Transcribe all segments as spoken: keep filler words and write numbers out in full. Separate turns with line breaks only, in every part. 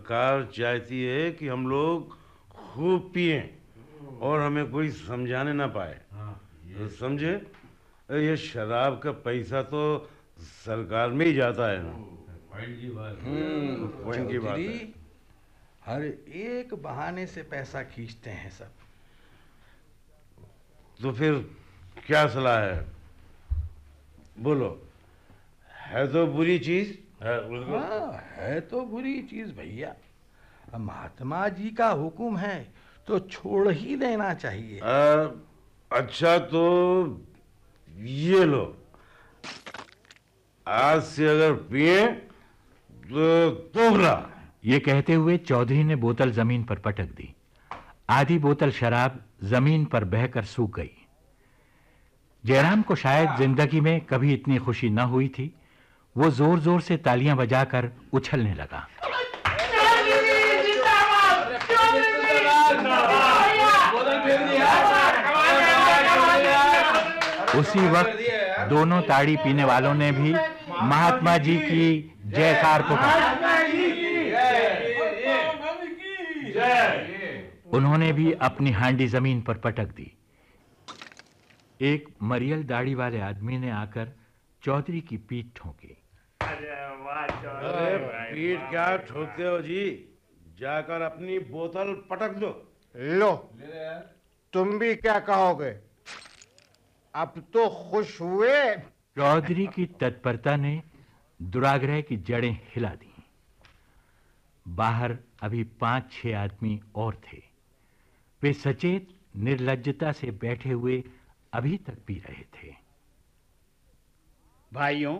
सरकार चाहती है कि हम लोग खूब पिएं और हमें कोई समझाने ना पाए। तो समझे, ये शराब का पैसा तो सरकार में ही जाता है ना।
पॉइंट की बात
हम्म पॉइंट की बात है।
हर एक बहाने से पैसा खींचते हैं सब।
तो फिर क्या सलाह है, बोलो। है तो बुरी चीज है।
हाँ, है तो बुरी चीज भैया। महात्मा जी का हुक्म है तो छोड़ ही देना चाहिए।
आ, अच्छा तो ये लो, आज से अगर पिए तो दोगला।
ये कहते हुए चौधरी ने बोतल जमीन पर पटक दी। आधी बोतल शराब जमीन पर बहकर सूख गई। जयराम को शायद जिंदगी में कभी इतनी खुशी न हुई थी। वो जोर जोर से तालियां बजाकर उछलने लगा। उसी वक्त दोनों ताड़ी पीने वालों ने भी महात्मा जी की जयकार पुकारी। उन्होंने भी अपनी हांडी जमीन पर पटक दी। एक मरियल दाढ़ी वाले आदमी ने आकर चौधरी की पीठ ठोकी।
अरे पीठ क्या ठोकते हो जी, जाकर अपनी बोतल पटक दो।
लो, तुम भी क्या कहोगे? अब तो खुश हुए?
चौधरी की तत्परता ने दुराग्रह की जड़ें हिला दी। बाहर अभी पांच छह आदमी और थे। वे सचेत निर्लज्जता से बैठे हुए अभी तक पी रहे थे।
भाइयों,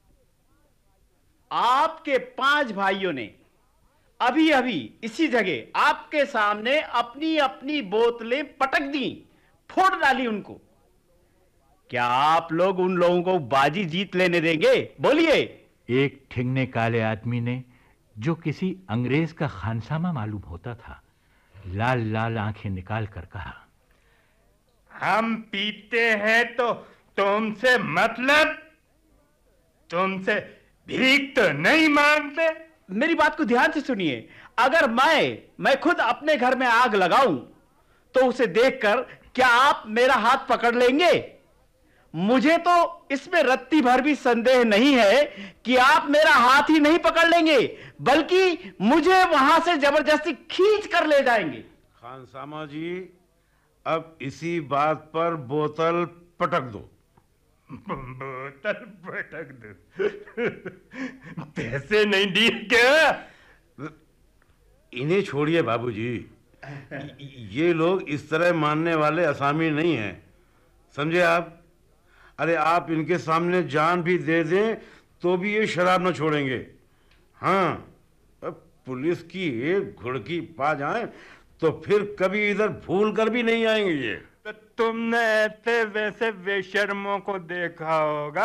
आपके पांच भाइयों ने अभी अभी इसी जगह आपके सामने अपनी अपनी बोतलें पटक दी, फोड़ डाली उनको। क्या आप लोग उन लोगों को बाजी जीत लेने देंगे? बोलिए।
एक ठिंगने काले आदमी ने, जो किसी अंग्रेज का खानसामा मालूम होता था, लाल लाल आंखें निकाल कर कहा,
हम पीते हैं तो तुमसे मतलब? तुमसे भीख तो नहीं मांगते?
मेरी बात को ध्यान से सुनिए। अगर मैं मैं खुद अपने घर में आग लगाऊं तो उसे देखकर क्या आप मेरा हाथ पकड़ लेंगे? मुझे तो इसमें रत्ती भर भी संदेह नहीं है कि आप मेरा हाथ ही नहीं पकड़ लेंगे, बल्कि मुझे वहां से जबरदस्ती खींच कर ले जाएंगे।
खानसामा जी, अब इसी बात पर बोतल पटक दो।
बोतल पटक दो? पैसे नहीं दिए क्या?
इन्हें छोड़िए बाबूजी, ये लोग इस तरह मानने वाले असामी नहीं हैं, समझे आप। अरे आप इनके सामने जान भी दे दें तो भी ये शराब न छोड़ेंगे। हाँ, अब पुलिस की एक घुड़की पा जाए तो फिर कभी इधर भूल कर भी नहीं आएंगे ये।
तो तुमने ऐसे वैसे बेशर्मों को देखा होगा,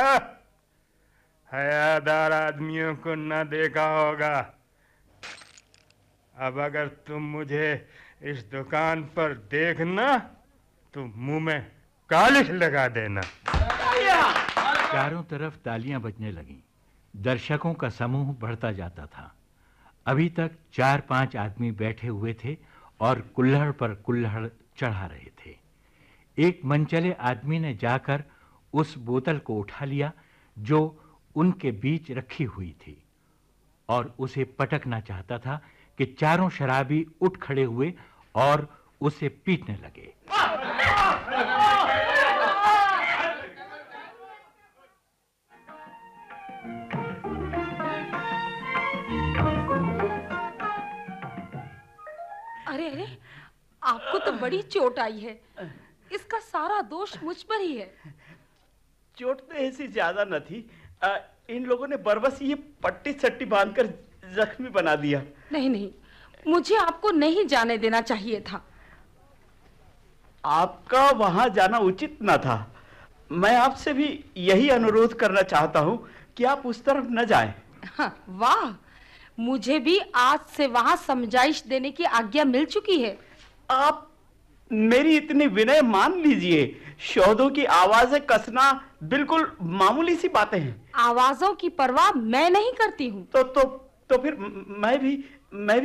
हयादार आदमियों को ना देखा होगा। अब अगर तुम मुझे इस दुकान पर देखना तो मुंह में कालिख लगा देना।
चारों तरफ तालियां बजने लगीं। दर्शकों का समूह बढ़ता जाता था। अभी तक चार पांच आदमी बैठे हुए थे और कुल्हड़ पर कुल्हड़ चढ़ा रहे थे। एक मनचले आदमी ने जाकर उस बोतल को उठा लिया जो उनके बीच रखी हुई थी और उसे पटकना चाहता था कि चारों शराबी उठ खड़े हुए और उसे पीटने लगे।
अरे अरे, आपको तो बड़ी चोट आई है। इसका सारा दोष मुझ पर ही है।
चोट तो ऐसी ज्यादा न थी। आ, इन लोगों ने बरबस ये पट्टी सट्टी बांधकर जख्मी बना दिया।
नहीं नहीं, मुझे आपको नहीं जाने देना चाहिए था।
आपका वहां जाना उचित न था। मैं आपसे भी यही अनुरोध करना चाहता हूं कि आप उस तरफ न जाएं।
हाँ, वाह, मुझे भी आज से वहां समझाइश देने की आज्ञा मिल चुकी है।
आप मेरी इतनी विनय मान लीजिए। शोधों की आवाजें कसना बिल्कुल मामूली सी बातें हैं।
आवाजों की परवाह मैं नहीं करती हूँ।
तो तो तो फिर मैं भी मैं भी